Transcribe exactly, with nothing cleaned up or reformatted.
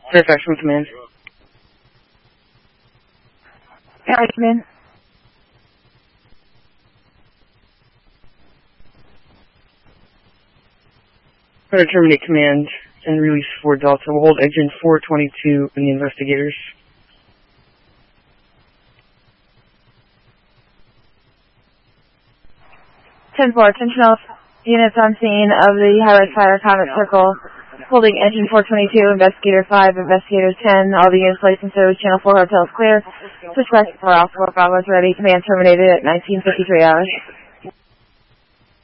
Fairfax from command. Alright, command. I'm going to terminate command and release four Delta. We'll hold engine four twenty-two in the investigators. ten four, attention all units on scene of the high-rise fire, Comet Circle, holding engine four twenty-two, investigator five, investigator ten, all the units placed in service, channel four, hotels clear, switch back to four, off four, Bravo's ready, command terminated at nineteen fifty-three hours.